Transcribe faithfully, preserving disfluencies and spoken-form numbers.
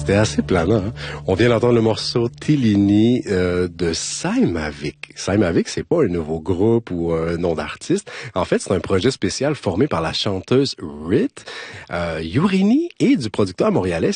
C'était assez planant. Hein? On vient d'entendre le morceau Tillini euh, de Saimavik. Saimavik, c'est pas un nouveau groupe ou un nom d'artiste. En fait, c'est un projet spécial formé par la chanteuse Rit, euh, Yurini et du producteur montréalais